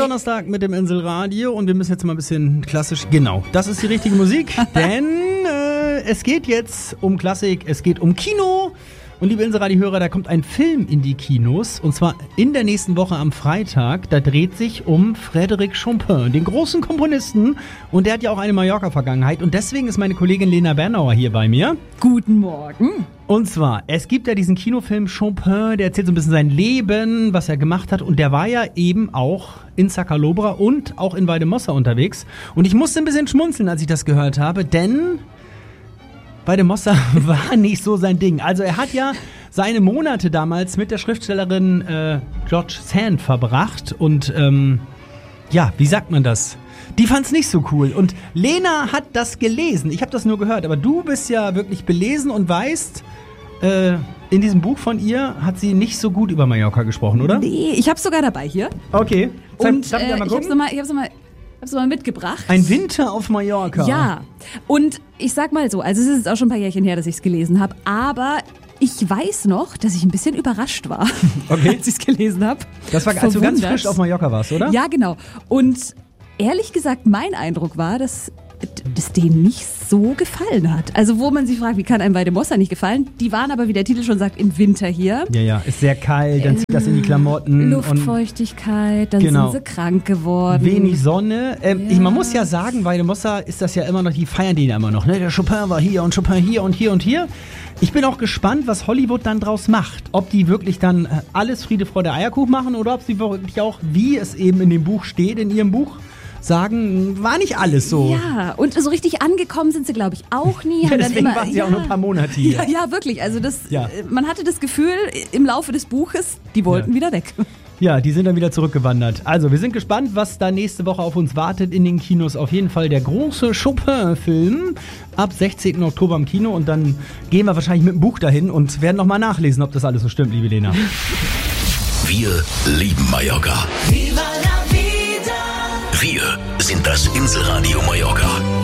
Donnerstag mit dem Inselradio und wir müssen jetzt mal ein bisschen klassisch... Genau, das ist die richtige Musik, denn es geht jetzt um Klassik, es geht um Kino. Und liebe Inselradio-Hörer, da kommt ein Film in die Kinos, und zwar in der nächsten Woche am Freitag. Da dreht sich um Frédéric Chopin, den großen Komponisten. Und der hat ja auch eine Mallorca-Vergangenheit. Und deswegen ist meine Kollegin Lena Bernauer hier bei mir. Guten Morgen. Und zwar, es gibt ja diesen Kinofilm Chopin, der erzählt so ein bisschen sein Leben, was er gemacht hat. Und der war ja eben auch in Sacalobra und auch in Valldemossa unterwegs. Und ich musste ein bisschen schmunzeln, als ich das gehört habe, denn... Valldemossa war nicht so sein Ding. Also er hat ja seine Monate damals mit der Schriftstellerin George Sand verbracht und wie sagt man das? Die fand's nicht so cool. Und Lena hat das gelesen. Ich habe das nur gehört. Aber du bist ja wirklich belesen und weißt, in diesem Buch von ihr hat sie nicht so gut über Mallorca gesprochen, oder? Nee, ich hab's sogar dabei hier. Okay. Und ich hab's mal mitgebracht. Ein Winter auf Mallorca. Ja, und ich sag mal so, also es ist jetzt auch schon ein paar Jährchen her, dass ich es gelesen habe, aber ich weiß noch, dass ich ein bisschen überrascht war, okay, als ich es gelesen habe. Das war, als du ganz frisch auf Mallorca warst, oder? Ja, genau. Und ehrlich gesagt, mein Eindruck war, dass denen nicht so gefallen hat. Also wo man sich fragt, wie kann einem Valldemossa nicht gefallen? Die waren aber, wie der Titel schon sagt, im Winter hier. Ja, ist sehr kalt, dann zieht das in die Klamotten. Luftfeuchtigkeit, dann sind sie krank geworden. Wenig Sonne. Man muss ja sagen, Valldemossa ist das ja immer noch, die feiern den ja immer noch. Ne? Der Chopin war hier und Chopin hier und hier und hier. Ich bin auch gespannt, was Hollywood dann draus macht. Ob die wirklich dann alles Friede, Freude, Eierkuchen machen oder ob sie wirklich auch, wie es eben in dem Buch steht, in ihrem Buch, sagen, war nicht alles so. Ja, und so richtig angekommen sind sie, glaube ich, auch nie. Ja, deswegen waren sie ja auch nur ein paar Monate hier. Ja, wirklich. Also man hatte das Gefühl, im Laufe des Buches, die wollten wieder weg. Ja, die sind dann wieder zurückgewandert. Also, wir sind gespannt, was da nächste Woche auf uns wartet in den Kinos. Auf jeden Fall der große Chopin-Film ab 16. Oktober im Kino. Und dann gehen wir wahrscheinlich mit dem Buch dahin und werden nochmal nachlesen, ob das alles so stimmt, liebe Lena. Wir lieben Mallorca. Wir sind das Inselradio Mallorca.